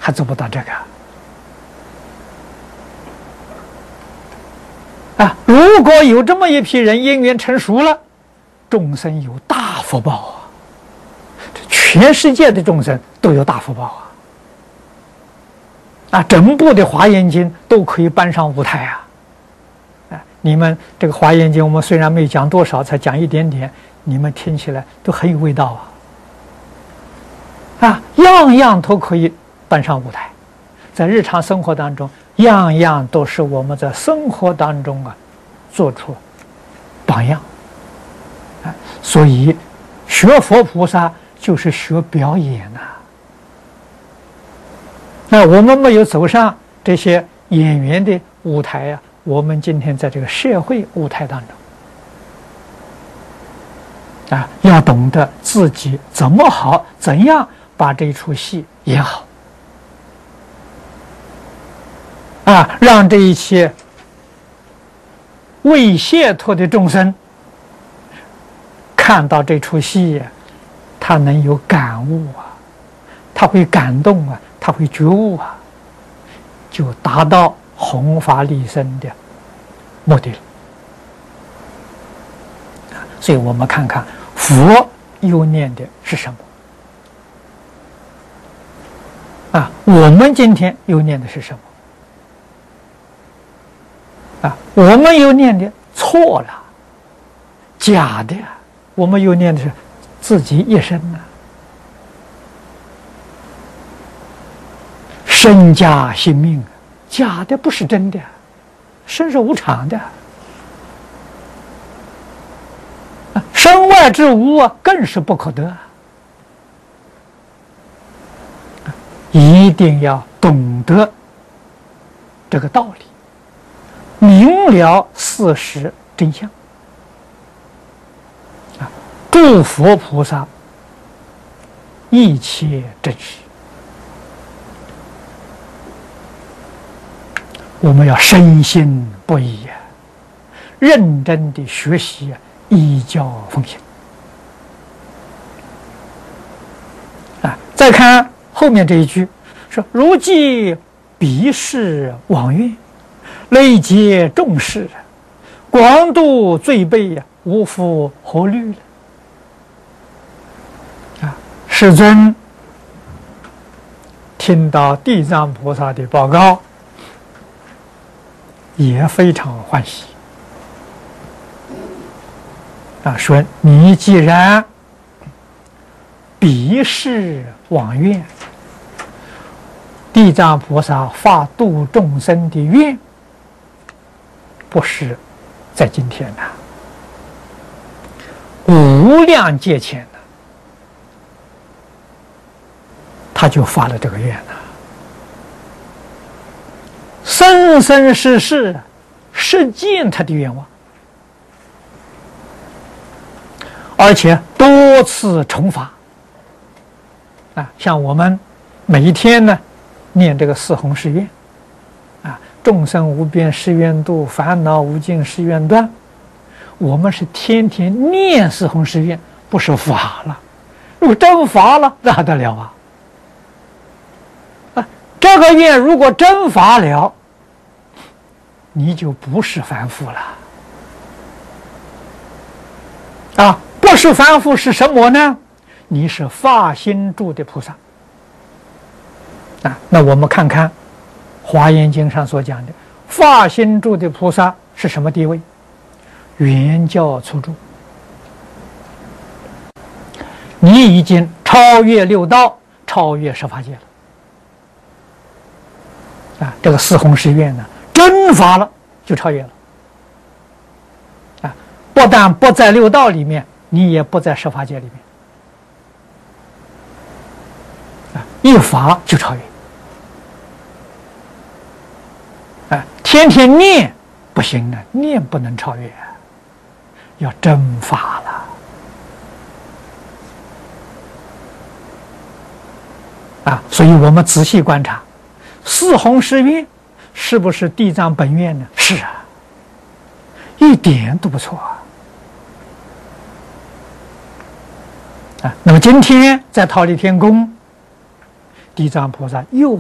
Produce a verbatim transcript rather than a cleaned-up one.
还做不到这个啊！如果有这么一批人因缘成熟了，众生有大福报啊！全世界的众生都有大福报啊！啊，整部的《华严经》都可以搬上舞台啊！啊，你们这个《华严经》，我们虽然没讲多少，才讲一点点，你们听起来都很有味道啊！啊，样样都可以搬上舞台，在日常生活当中，样样都是我们在生活当中啊，做出榜样。啊，所以学佛菩萨就是学表演呐、啊。那我们没有走上这些演员的舞台呀、啊，我们今天在这个社会舞台当中啊，要懂得自己怎么好，怎样把这一出戏演好啊，让这一切未解脱的众生看到这出戏，他能有感悟啊，他会感动啊，他会觉悟啊，就达到弘法利生的目的了。所以我们看看佛又念的是什么啊？我们今天又念的是什么啊？我们又念的错了，假的，我们又念的是自己一生呢、啊。身家性命，假的不是真的，生是无常的，身外之物啊，更是不可得。一定要懂得这个道理，明了事实真相。啊，诸佛菩萨一切真实。我们要深信不疑啊，认真的学习啊，依教奉行啊。再看后面这一句，说如既彼世往愿，累劫众事，广度罪辈呀，无复何虑了啊。世尊听到地藏菩萨的报告，也非常欢喜啊，说你既然彼世往愿，地藏菩萨发度众生的愿，不是在今天呐、啊，无量劫前呢、啊，他就发了这个愿了。生生世世实践他的愿望，而且多次重发啊！像我们每一天呢念这个四弘誓愿啊，众生无边誓愿度，烦恼无尽誓愿断。我们是天天念四弘誓愿，不是发了。如果真发了，那还得了啊！啊，这个愿如果真发了，你就不是凡夫了啊！不是凡夫是什么呢？你是发心住的菩萨啊！那我们看看《华严经》上所讲的发心住的菩萨是什么地位？圆教初住，你已经超越六道，超越十法界了啊！这个四弘誓愿呢，真发了就超越了啊！不但不在六道里面，你也不在十法界里面啊！一发就超越啊！天天念不行了，念不能超越，要真发了啊！所以我们仔细观察四弘誓愿是不是地藏本愿呢？是啊，一点都不错啊！啊，那么今天在忉利天宫，地藏菩萨又